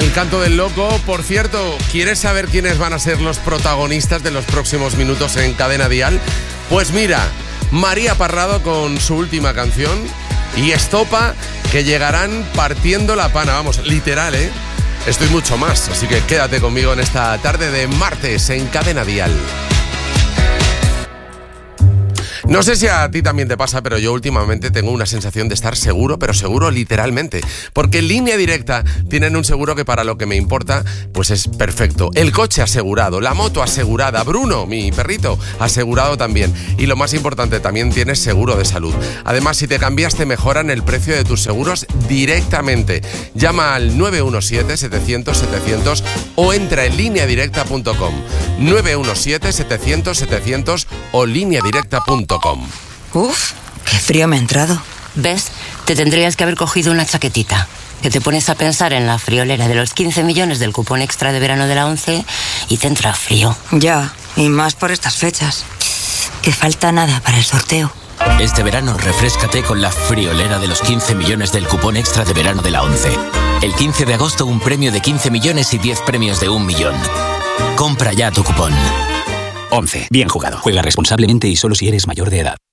El canto del loco. Por cierto, ¿quieres saber quiénes van a ser los protagonistas de los próximos minutos en Cadena Dial? Pues mira, María Parrado con su última canción y Estopa, que llegarán partiendo la pana, vamos, literal, ¿eh? Estoy mucho más, así que quédate conmigo en esta tarde de martes en Cadena Dial. No sé si a ti también te pasa, pero yo últimamente tengo una sensación de estar seguro, pero seguro literalmente. Porque en Línea Directa tienen un seguro que para lo que me importa, pues es perfecto. El coche asegurado, la moto asegurada, Bruno, mi perrito, asegurado también. Y lo más importante, también tienes seguro de salud. Además, si te cambias, te mejoran el precio de tus seguros directamente. Llama al 917-700-700 o entra en lineadirecta.com. 917-700-700 o lineadirecta.com. Uf, qué frío me ha entrado. ¿Ves? Te tendrías que haber cogido una chaquetita. Que te pones a pensar en la friolera de los 15 millones del cupón extra de verano de la ONCE y te entra frío. Ya, y más por estas fechas. Que falta nada para el sorteo. Este verano refréscate con la friolera de los 15 millones del cupón extra de verano de la ONCE. El 15 de agosto un premio de 15 millones y 10 premios de 1 millón. Compra ya tu cupón. 11. Bien jugado. Juega responsablemente y solo si eres mayor de edad.